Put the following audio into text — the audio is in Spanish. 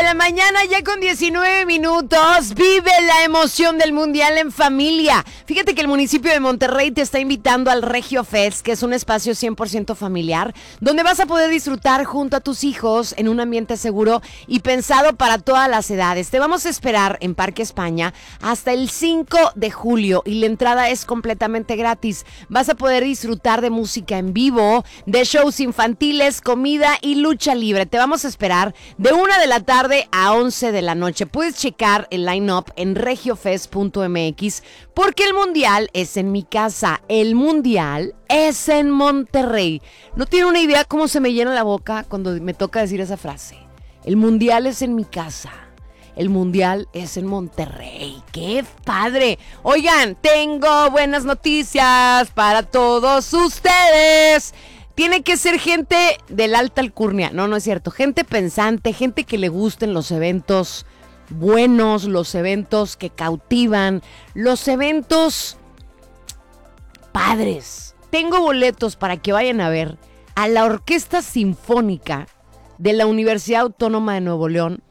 la mañana, ya con 19 minutos. Vive la emoción del Mundial en familia. Fíjate que el municipio de Monterrey te está invitando al Regio Fest, que es un espacio 100% familiar, donde vas a poder disfrutar junto a tus hijos en un ambiente seguro y pensado para todas las edades. Te vamos a esperar en Parque España hasta el 5 de julio y la entrada es completamente gratis. Vas a poder disfrutar de música en vivo, de shows infantiles, comida y lucha libre. Te vamos a esperar de 1 de la tarde a 11 de la noche. Puedes checar el line-up en regiofest.mx porque el Mundial es en mi casa. El Mundial es en Monterrey. No tiene una idea cómo se me llena la boca cuando me toca decir esa frase. El Mundial es en mi casa. El Mundial es en Monterrey. ¡Qué padre! Oigan, tengo buenas noticias para todos ustedes. Tiene que ser gente de la alta alcurnia. No es cierto. Gente pensante, gente que le gusten los eventos buenos, los eventos que cautivan, los eventos padres. Tengo boletos para que vayan a ver a la Orquesta Sinfónica de la Universidad Autónoma de Nuevo León